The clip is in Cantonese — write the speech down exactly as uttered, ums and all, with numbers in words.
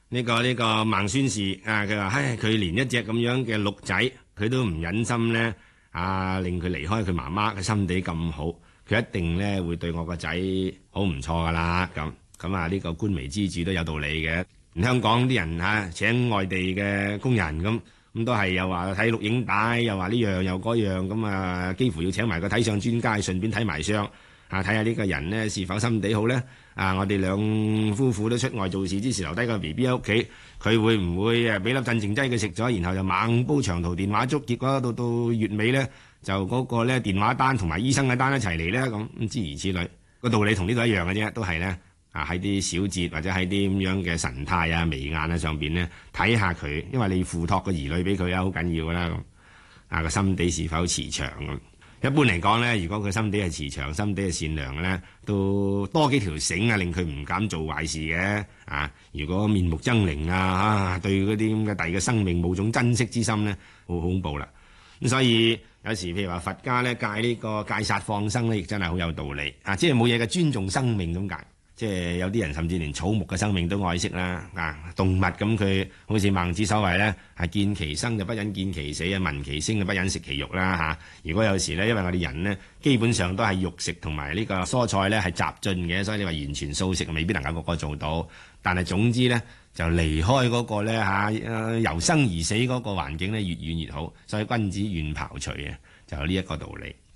呢、這個呢、這個孟孫氏啊，佢話：唉，佢連一隻咁樣嘅鹿仔，佢都唔忍心咧啊，令佢離開佢媽媽，佢心地咁好，佢一定咧會對我個仔好唔錯噶啦。咁咁啊，呢個官微之主都有道理嘅。香港啲人嚇、啊、請外地嘅工人咁咁都係又話睇錄影帶，又話呢樣又嗰樣，咁啊幾乎要請埋個睇相專家，順便睇埋相啊，睇下呢個人呢是否心地好咧。啊！我哋兩夫婦都出外做事之時，留低個 B B 喺屋企，佢會唔會誒俾粒鎮靜劑佢食咗，然後就猛煲長途電話粥，結果到到月尾咧就嗰個咧電話單同埋醫生嘅單一齊嚟咧，咁咁諸如此類，個道理同呢度一樣嘅啫，都係咧啊喺啲小節或者喺啲咁樣嘅神態啊、眉眼啊上邊咧睇下佢，因為你付託個兒女俾佢啊，好緊要噶啦咁啊，個心地是否慈祥咁。一般嚟講咧，如果佢心地係慈祥、心地係善良嘅咧，都多幾條繩啊，令佢唔敢做壞事嘅啊。如果面目猙獰啊，啊對嗰啲咁嘅第二個生命冇種珍惜之心咧，好恐怖啦。咁所以有時譬如話佛家咧戒呢個戒殺放生咧，亦真係好有道理啊！即係冇嘢嘅尊重生命咁解。即係有啲人甚至連草木嘅生命都愛惜啦，啊動物咁佢好似孟子所謂咧，係見其生就不忍見其死啊，聞其聲就不忍食其肉啦嚇。如果有時咧，因為我哋人呢基本上都係肉食同埋呢個蔬菜咧係雜進嘅，所以你話完全素食未必能夠個個做到。但係總之咧就離開嗰個咧嚇由生而死嗰個環境咧越遠越好。所以君子遠庖廚啊，就有呢一個道理。